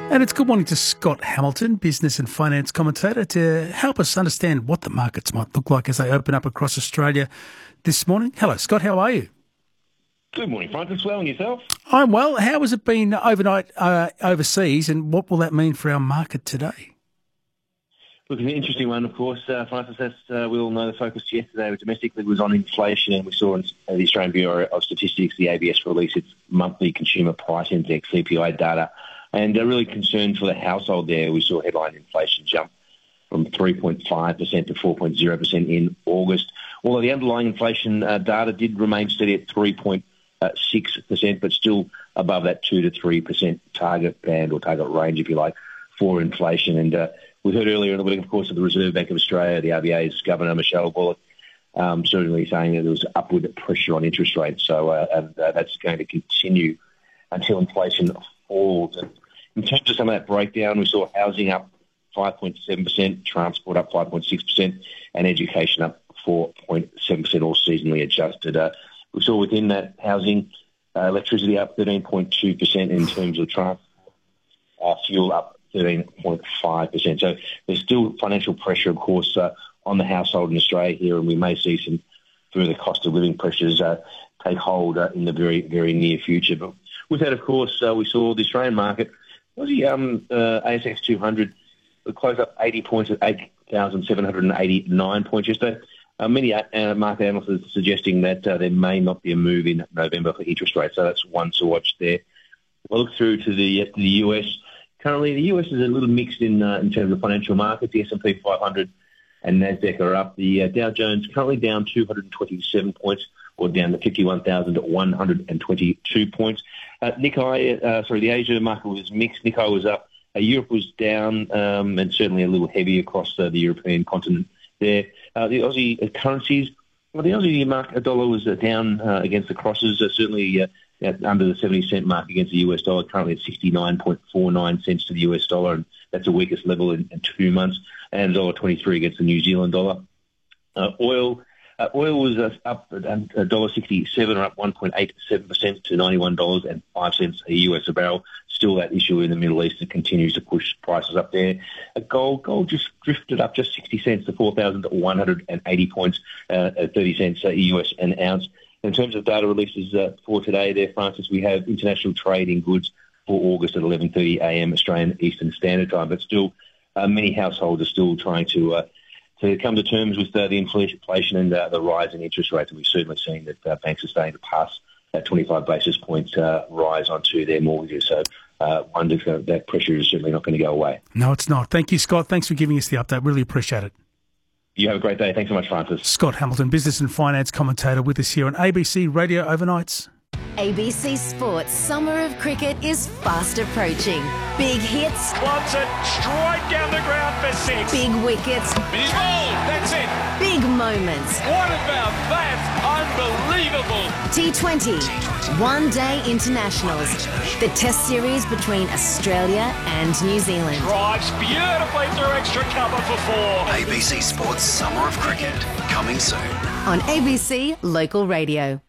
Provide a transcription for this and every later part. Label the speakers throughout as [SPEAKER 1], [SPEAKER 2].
[SPEAKER 1] And it's good morning to Scott Hamilton, business and finance commentator, to help us understand what the markets might look like as they open up across Australia this morning. Hello, Scott. How are you?
[SPEAKER 2] Good morning, Francis. Well, and yourself?
[SPEAKER 1] I'm well. How has it been overnight overseas, and what will that mean for our market today?
[SPEAKER 2] Look, it's an interesting one, of course. Francis, as we all know, the focus yesterday domestically was on inflation, and we saw in the Australian Bureau of Statistics, the ABS, release its monthly consumer price index, CPI data, and really concerned for the household there. We saw headline inflation jump from 3.5% to 4.0% in August, although the underlying inflation data did remain steady at 3.6%, but still above that 2 to 3% target band or target range, if you like, for inflation. And we heard earlier in the week, of course, of the Reserve Bank of Australia, the RBA's Governor, Michelle Bullock, certainly saying that there was upward pressure on interest rates. So that's going to continue until inflation falls. And in terms of some of that breakdown, we saw housing up 5.7%, transport up 5.6%, and education up 4.7%, all seasonally adjusted. We saw within that housing, electricity up 13.2% in terms of transport, fuel up 13.5%. So there's still financial pressure, of course, on the household in Australia here, and we may see some further cost of living pressures take hold in the very, very near future. But with that, of course, we saw the Australian market, the ASX 200 closed up 80 points at 8,789 points yesterday. Many market analysts are suggesting that there may not be a move in November for interest rates, so that's one to watch there. We'll look through to the US. Currently, the US is a little mixed in terms of financial markets. The S&P 500 and NASDAQ are up. The Dow Jones currently down 227 points, or down to 51,122 points. The Asia market was mixed. Nikkei was up. Europe was down, and certainly a little heavy across the European continent there. The Aussie currencies, well, the Aussie dollar was down against the crosses, certainly under the 70-cent mark against the US dollar, currently at 69.49 cents to the US dollar, and that's the weakest level in 2 months, and $1.23 against the New Zealand dollar. Oil was up at $1.67, or up 1.87% to $91.05 a US a barrel. Still that issue in the Middle East that continues to push prices up there. Gold just drifted up just 60 cents to 4,180 points, 30 cents a US an ounce. In terms of data releases for today there, Francis, we have international trade in goods for August at 11:30 a.m. Australian Eastern Standard Time, but still many households are still trying to come to terms with the inflation and the rise in interest rates. And we've certainly seen that banks are starting to pass that 25 basis points rise onto their mortgages. So wonder if that pressure is certainly not going to go away.
[SPEAKER 1] No, it's not. Thank you, Scott. Thanks for giving us the update. Really appreciate it.
[SPEAKER 2] You have a great day. Thanks so much, Francis.
[SPEAKER 1] Scott Hamilton, business and finance commentator, with us here on ABC Radio Overnights.
[SPEAKER 3] ABC Sports Summer of Cricket is fast approaching. Big hits.
[SPEAKER 4] Wants it straight down the ground for 6.
[SPEAKER 3] Big wickets.
[SPEAKER 4] He's bowled. That's it.
[SPEAKER 3] Big moments.
[SPEAKER 4] What about that? Unbelievable.
[SPEAKER 3] T20. One-day internationals. The test series between Australia and New Zealand.
[SPEAKER 4] Drives beautifully through extra cover for 4.
[SPEAKER 5] ABC Sports Summer of Cricket, coming soon.
[SPEAKER 3] On ABC Local Radio.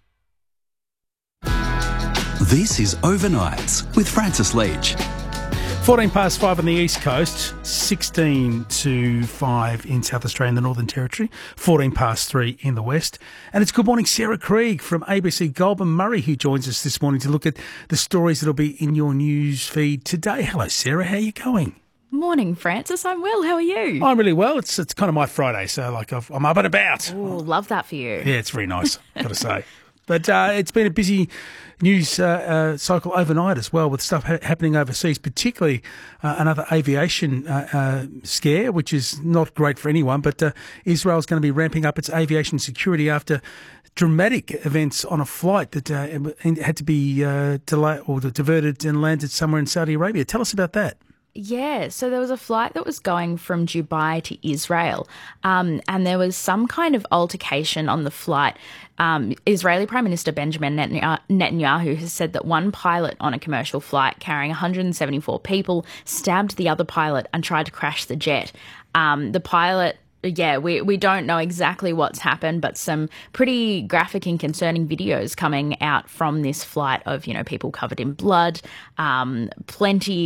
[SPEAKER 5] This is Overnights with Francis Leach.
[SPEAKER 1] 14 past 5 on the East Coast, 16 to 5 in South Australia and the Northern Territory, 14 past 3 in the West. And it's good morning, Sarah Krieg from ABC Goulburn Murray, who joins us this morning to look at the stories that will be in your news feed today. Hello, Sarah. How are you going?
[SPEAKER 6] Morning, Francis. I'm well. How are you?
[SPEAKER 1] I'm really well. It's kind of my Friday, so I'm up and about.
[SPEAKER 6] Oh, love that for you.
[SPEAKER 1] Yeah, it's very nice, got to say. But it's been a busy news cycle overnight as well, with stuff happening overseas, particularly another aviation scare, which is not great for anyone. But Israel's going to be ramping up its aviation security after dramatic events on a flight that had to be delayed or diverted and landed somewhere in Saudi Arabia. Tell us about that.
[SPEAKER 6] Yeah, so there was a flight that was going from Dubai to Israel, and there was some kind of altercation on the flight. Israeli Prime Minister Benjamin Netanyahu has said that one pilot on a commercial flight carrying 174 people stabbed the other pilot and tried to crash the jet. The pilot... Yeah, we don't know exactly what's happened, but some pretty graphic and concerning videos coming out from this flight of, people covered in blood, plenty